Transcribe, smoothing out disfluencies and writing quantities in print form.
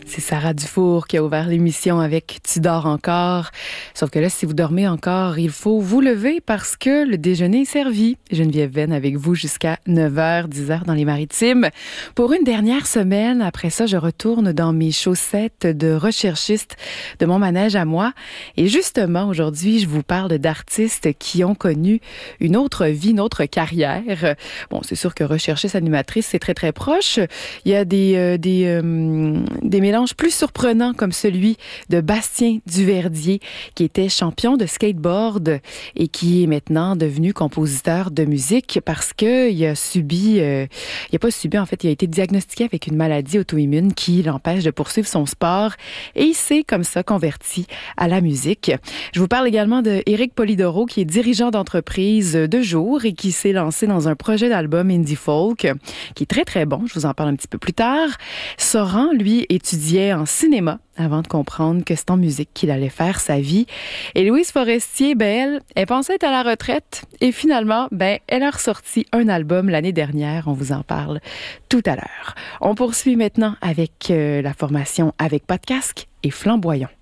C'est Sarah Dufour qui a ouvert l'émission avec Tu dors encore. Sauf que là, si vous dormez encore, il faut vous lever parce que le déjeuner est servi. Geneviève Venn avec vous jusqu'à 9h, 10h dans les Maritimes. Pour une dernière semaine, après ça, je retourne dans mes chaussettes de recherchiste de mon manège à moi. Et justement, aujourd'hui, je vous parle d'artistes qui ont connu une autre vie, une autre carrière. Bon, c'est sûr que recherchiste animatrice, c'est très, très proche. Il y a des mélanges plus surprenants comme celui de Bastien Duverdier, qui était champion de skateboard et qui est maintenant devenu compositeur de musique parce que il a été diagnostiqué avec une maladie auto-immune qui l'empêche de poursuivre son sport et il s'est comme ça converti à la musique. Je vous parle également de Éric Polidoro, qui est dirigeant d'entreprise de jour et qui s'est lancé dans un projet d'album indie folk qui est très, très bon. Je vous en parle un petit peu plus tard. Soran, lui, étudiait en cinéma avant de comprendre que c'est en musique qu'il allait faire sa vie. Et Louise Forestier, elle pensait être à la retraite et finalement, elle a ressorti un album l'année dernière. On vous en parle tout à l'heure. On poursuit maintenant avec la formation Avec pas de casque et Flamboyant.